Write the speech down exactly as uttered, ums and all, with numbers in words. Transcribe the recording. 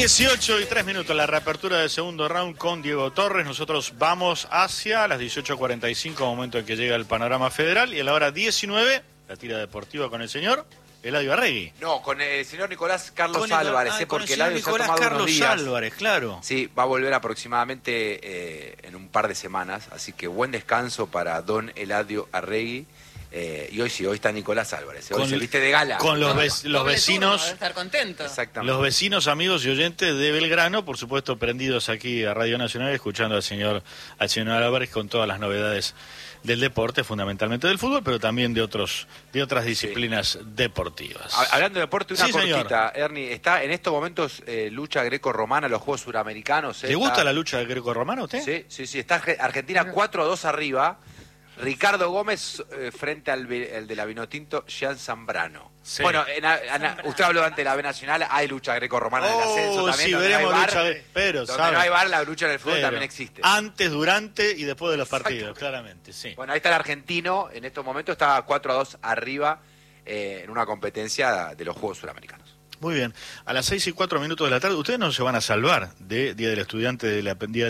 dieciocho y tres minutos, la reapertura del segundo round con Diego Torres. Nosotros vamos hacia las dieciocho cuarenta y cinco, momento en que llega el panorama federal. Y a la hora diecinueve, la tira deportiva con el señor Eladio Arregui. No, con el señor Nicolás Carlos Con Nicol... Álvarez, ah, eh, porque el señor Eladio Nicolás se ha tomado Carlos unos días. Álvarez, claro. Sí, va a volver aproximadamente eh, en un par de semanas, así que buen descanso para don Eladio Arregui. Eh, y hoy sí, hoy está Nicolás Álvarez, hoy Con- se viste de gala. Con los, No, ve- los doble vecinos... turno, debe estar contento. Exactamente. Los vecinos, amigos y oyentes de Belgrano, por supuesto, prendidos aquí a Radio Nacional, escuchando al señor, al señor Álvarez con todas las novedades del deporte, fundamentalmente del fútbol, pero también de otros, de otras disciplinas deportivas. Ha- Hablando de deporte, una Sí, señor. cortita, Ernie, está en estos momentos eh, lucha greco-romana, los Juegos Suramericanos. eh, ¿Le gusta está- la lucha greco-romana a usted? Sí, sí, sí, está Arge- Argentina cuatro a dos arriba. Ricardo Gómez eh, frente al, vi- el de la Vinotinto, Jean Zambrano. Sí. Bueno, en, en- en- usted habló antes de la B Nacional, hay lucha greco-romana en el ascenso Oh, también. sí, donde no hay veremos bar, lucha gre- pero, donde ¿sabe? no hay bar, la lucha en el fútbol Pero también existe. Antes, durante y después de los partidos, claramente, sí. Bueno, ahí está el argentino, en estos momentos está cuatro a dos arriba eh, en una competencia de los Juegos Suramericanos. Muy bien. A las seis y cuatro minutos de la tarde, ustedes no se van a salvar de Día del Estudiante, de la Día de